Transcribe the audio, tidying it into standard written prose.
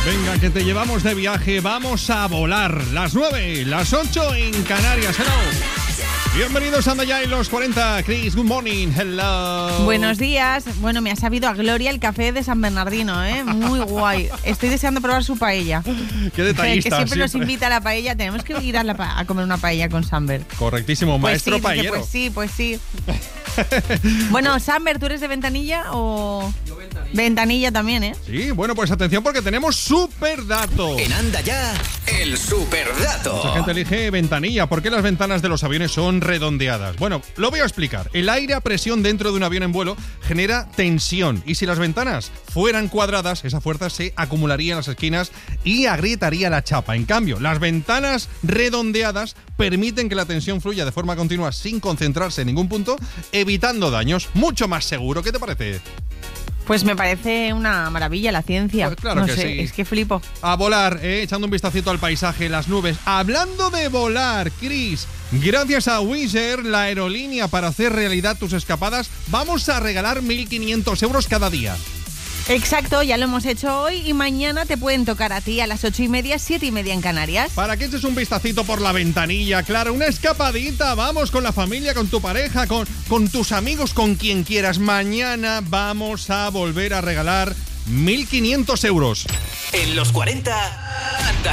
Venga, que te llevamos de viaje, vamos a volar. Las 9, las 8 en Canarias. Hello. Bienvenidos a Anda Ya en los 40. Chris, good morning. Hello. Buenos días. Bueno, me ha sabido a gloria el café de San Bernardino, ¿eh? Muy guay. Estoy deseando probar su paella. Qué detallista. Que siempre nos invita a la paella. Tenemos que ir a comer una paella con Samber. Correctísimo, Pues maestro sí, paellero. Pues sí. Bueno, Samber, ¿tú eres de Ventanilla o...? Yo Ventanilla también, ¿eh? Sí, bueno, pues atención porque tenemos superdato. En Anda Ya, el superdato. Mucha gente elige ventanilla. ¿Por qué las ventanas de los aviones son redondeadas? Bueno, lo voy a explicar. El aire a presión dentro de un avión en vuelo genera tensión. Y si las ventanas fueran cuadradas, esa fuerza se acumularía en las esquinas y agrietaría la chapa. En cambio, las ventanas redondeadas permiten que la tensión fluya de forma continua sin concentrarse en ningún punto, evitando daños. Mucho más seguro. ¿Qué te parece? Pues me parece una maravilla la ciencia. Pues claro no que sé, sí. Es que flipo. A volar, echando un vistacito al paisaje, las nubes. Hablando de volar, Chris, gracias a Wizz Air, la aerolínea para hacer realidad tus escapadas, vamos a regalar 1.500 euros cada día. Exacto, ya lo hemos hecho hoy y mañana te pueden tocar a ti a las 8:30, 7:30 en Canarias. Para que eches un vistacito por la ventanilla, claro, una escapadita, vamos con la familia, con tu pareja, con tus amigos, con quien quieras. Mañana vamos a volver a regalar 1.500 euros. En los 40, Anda